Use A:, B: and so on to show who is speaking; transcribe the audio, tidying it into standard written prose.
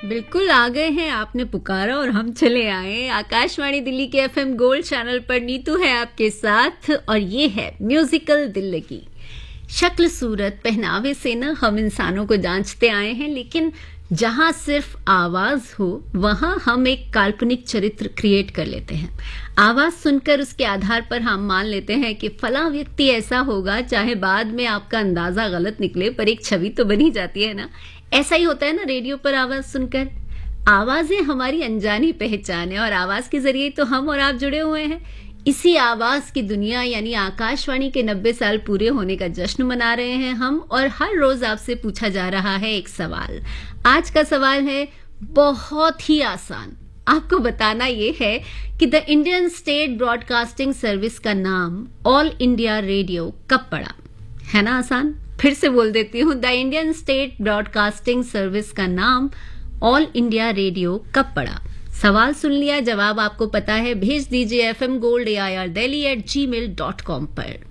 A: बिल्कुल आ गए हैं, आपने पुकारा और हम चले आए। आकाशवाणी दिल्ली के एफएम गोल्ड चैनल पर नीतू है आपके साथ और ये है म्यूजिकल दिल्लगी। शक्ल सूरत पहनावे से ना हम इंसानों को जांचते आए हैं, लेकिन जहां सिर्फ आवाज हो वहां हम एक काल्पनिक चरित्र क्रिएट कर लेते हैं। आवाज सुनकर उसके आधार पर हम मान लेते हैं कि फला व्यक्ति ऐसा होगा, चाहे बाद में आपका अंदाजा गलत निकले पर एक छवि तो बनी जाती है ना। ऐसा ही होता है ना रेडियो पर आवाज सुनकर। आवाजें हमारी अनजानी पहचान है और आवाज के जरिए तो हम और आप जुड़े हुए हैं। इसी आवाज की दुनिया यानी आकाशवाणी के 90 साल पूरे होने का जश्न मना रहे हैं हम, और हर रोज आपसे पूछा जा रहा है एक सवाल। आज का सवाल है बहुत ही आसान। आपको बताना ये है कि the Indian state broadcasting service का नाम ऑल इंडिया रेडियो कब पड़ा। है ना आसान? फिर से बोल देती हूँ, the Indian state broadcasting service का नाम ऑल इंडिया रेडियो कब पड़ा। सवाल सुन लिया, जवाब आपको पता है, भेज दीजिए fmgold@air delhi@gmail.com पर।